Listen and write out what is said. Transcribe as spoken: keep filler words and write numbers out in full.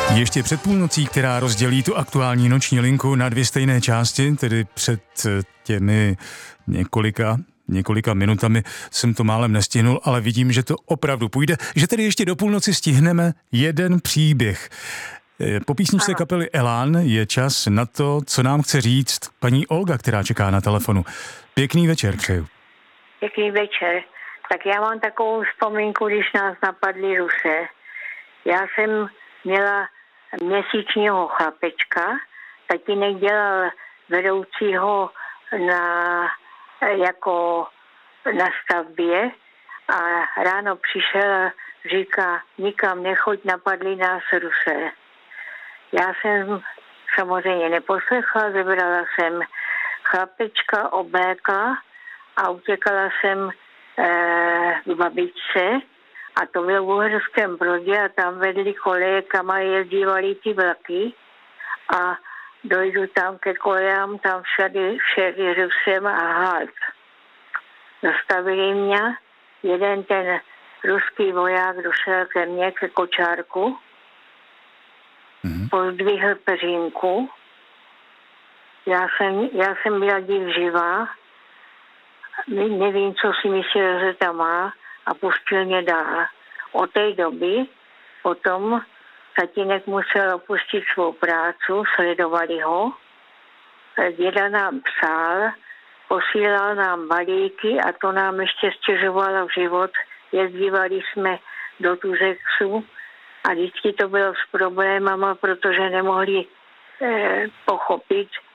Ještě před půlnocí, která rozdělí tu aktuální noční linku na dvě stejné části, tedy před těmi několika, několika minutami jsem to málem nestihnul, ale vidím, že to opravdu půjde, že tedy ještě do půlnoci stihneme jeden příběh. Po písničce kapely Elán je čas na to, co nám chce říct paní Olga, která čeká na telefonu. Pěkný večer přeju. Pěkný večer. Tak já mám takovou vzpomínku, když nás napadli Rusé. Já jsem měla měsíčního chlapečka, tatínek dělal vedoucího na, jako na stavbě a ráno přišel a říká, nikam nechoď, napadli nás Rusé. Já jsem samozřejmě neposlechla, zebrala jsem chlapečka, oblékla a utěkala jsem e, k babičce. A to bylo v Uherském Brodě a tam vedli koleje, kam jezdívali ty vlaky. A dojdu tam ke kolejám, tam všady, všady Rusem a halt. Zastavili mě, jeden ten ruský voják došel ke mně, ke kočárku, mm-hmm. pozdvihl peřinku. Já jsem, já jsem byla div živá, nevím, co si myslel, že tam má, a pustil mě dál. Od té doby potom tatínek musel opustit svou prácu, sledovali ho. Děda nám psal, posílal nám balíky a to nám ještě stěžovalo život. Jezdívali jsme do Tuzexu a vždycky to bylo s problémama, protože nemohli eh, pochopit,